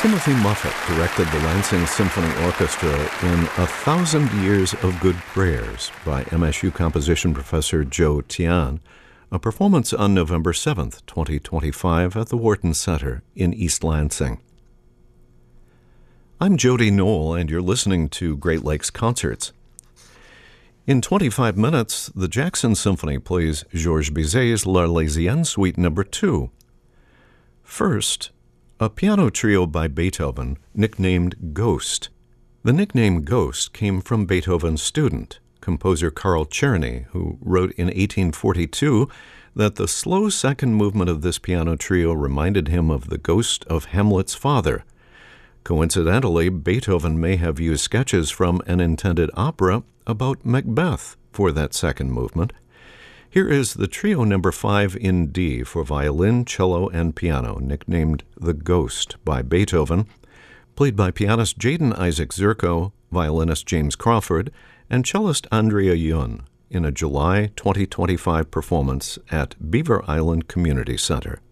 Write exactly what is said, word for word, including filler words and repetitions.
Timothy Moffett directed the Lansing Symphony Orchestra in A Thousand Years of Good Prayers by M S U composition professor Joe Tian, a performance on November seventh, twenty twenty-five at the Wharton Center in East Lansing. I'm Jody Knoll, and you're listening to Great Lakes Concerts. In twenty-five minutes, the Jackson Symphony plays Georges Bizet's L'Arlésienne Suite Number two. First, a piano trio by Beethoven, nicknamed Ghost. The nickname Ghost came from Beethoven's student, composer Carl Czerny, who wrote in eighteen forty-two that the slow second movement of this piano trio reminded him of the ghost of Hamlet's father. Coincidentally, Beethoven may have used sketches from an intended opera about Macbeth for that second movement. Here is the Trio Number five in D for violin, cello, and piano, nicknamed The Ghost by Beethoven, played by pianist Jaden Isaac Zerko, violinist James Crawford, and cellist Andrea Yun in a July twenty twenty-five performance at Beaver Island Community Center.